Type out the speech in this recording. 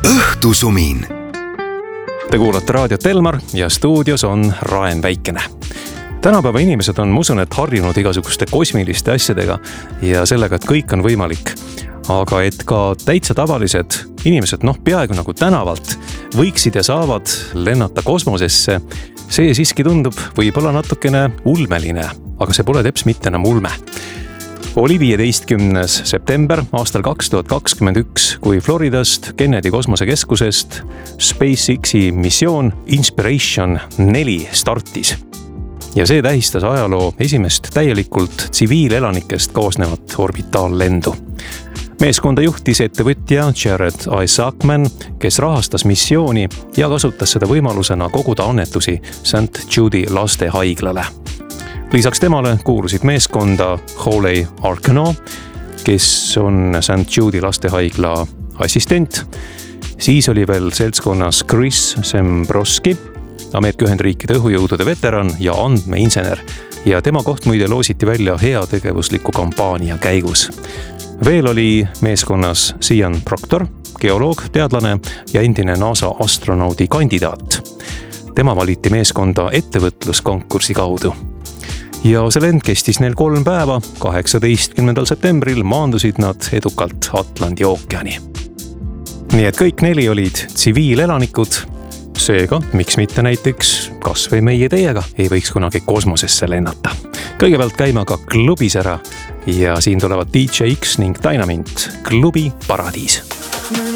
õhtusumin. Te kuulate raadiot Elmar ja stuudios on Raen Väikene. Tänapäeva inimesed on, ma usun, et harjunud igasuguste kosmiliste asjadega ja sellega, et kõik on võimalik. Aga et ka täitsa tavalised inimesed, peaaegu nagu tänavalt, võiksid ja saavad lennata kosmosesse, see siiski tundub võib-olla natukene ulmeline, aga see pole teps mitte enam ulme. Oli 15. september aastal 2021, kui Floridast Kennedy kosmosekeskusest SpaceXi missioon Inspiration 4 startis. Ja see tähistas ajaloo esimest täielikult tsiviilelanikest koosnevat orbitaallendu. Meeskonda juhtis ettevõtja Jared Isaacman, kes rahastas missiooni ja kasutas seda võimalusena koguda annetusi St. Jude'i lastehaiglale. Lisaks temale kuulusid meeskonda Holly Arkano, kes on St. Jude'i lastehaigla assistent. Siis oli veel seltskonnas Chris Sembroski, Ameerika Ühendriikide õhujõudude veteran ja andmeinsener. Ja tema koht muide loositi välja heategevusliku kampaania käigus. Veel oli meeskonnas Sian Proctor, geoloog, teadlane ja endine NASA astronaudi kandidaat. Tema valiti meeskonda ettevõtluskonkursi kaudu. Ja see lend kestis neil 3 päeva, 18. septembril maandusid nad edukalt Atlandi ookeani. Nii et kõik 4 olid tsiviilelanikud, seega miks mitte näiteks kas või meie teiega ei võiks kunagi kosmosesse lennata. Kõigepealt käime aga klubis ära ja siin tulevad DJ X ning Dynamint, Klubi Paradiis.